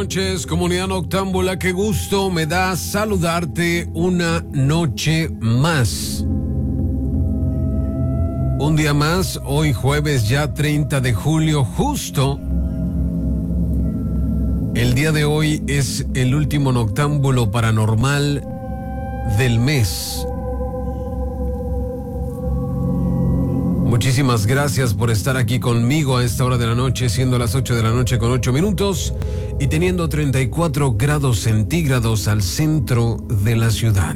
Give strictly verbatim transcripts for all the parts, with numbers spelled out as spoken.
noches, comunidad noctámbula. Qué gusto me da saludarte una noche más. Un día más, hoy jueves ya treinta de julio, justo. El día de hoy es el último noctámbulo paranormal del mes. Muchísimas gracias por estar aquí conmigo a esta hora de la noche, siendo las ocho de la noche con ocho minutos y teniendo treinta y cuatro grados centígrados al centro de la ciudad.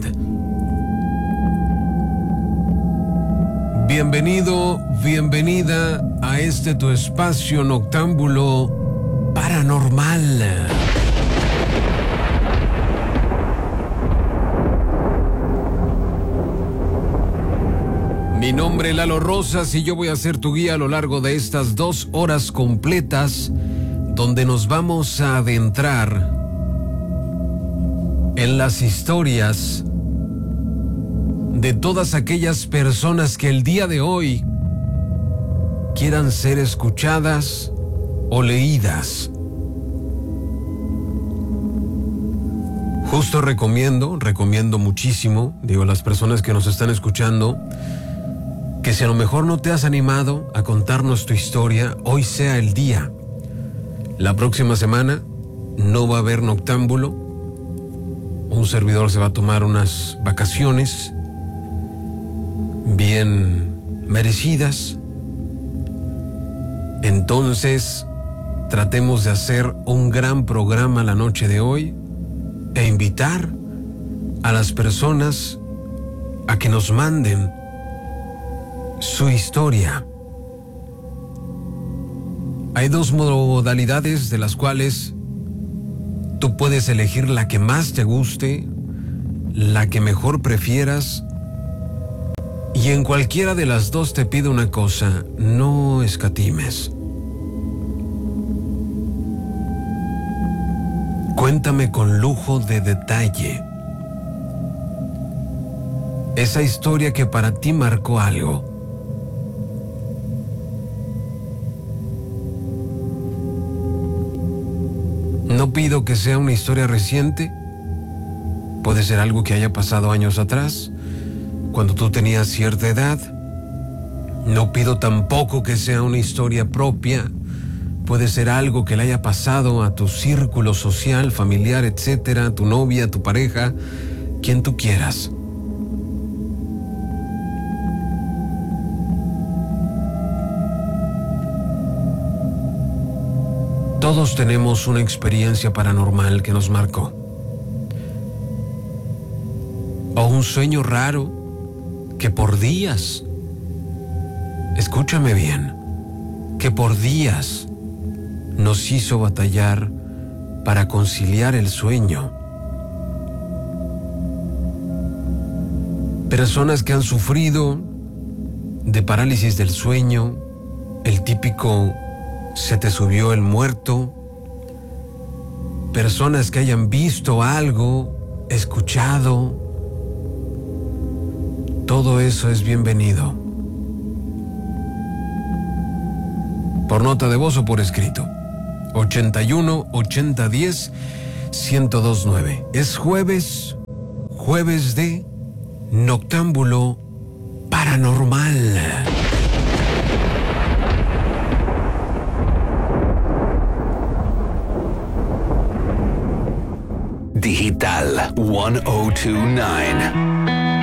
Bienvenido, bienvenida a este tu espacio noctámbulo paranormal. Mi nombre es Lalo Rosas y yo voy a ser tu guía a lo largo de estas dos horas completas donde nos vamos a adentrar en las historias de todas aquellas personas que el día de hoy quieran ser escuchadas o leídas. Justo recomiendo, recomiendo muchísimo, digo, a las personas que nos están escuchando, que si a lo mejor no te has animado a contarnos tu historia, hoy sea el día. La próxima semana no va a haber noctámbulo. Un servidor se va a tomar unas vacaciones bien merecidas. Entonces, tratemos de hacer un gran programa la noche de hoy e invitar a las personas a que nos manden su historia. Hay dos modalidades de las cuales tú puedes elegir la que más te guste, la que mejor prefieras, y en cualquiera de las dos te pido una cosa: no escatimes. Cuéntame con lujo de detalle esa historia que para ti marcó algo. No pido que sea una historia reciente, puede ser algo que haya pasado años atrás, cuando tú tenías cierta edad. No pido tampoco que sea una historia propia, puede ser algo que le haya pasado a tu círculo social, familiar, etcétera, tu novia, tu pareja, quien tú quieras. Todos tenemos una experiencia paranormal que nos marcó. O un sueño raro que por días, escúchame bien, que por días nos hizo batallar para conciliar el sueño. Personas que han sufrido de parálisis del sueño, el típico se te subió el muerto. Personas que hayan visto algo, escuchado. Todo eso es bienvenido. Por nota de voz o por escrito. ochenta y uno, ochenta, diez, ciento dos nueve. Es jueves, jueves de Noctámbulo Paranormal. Digital mil doscientos veintinueve.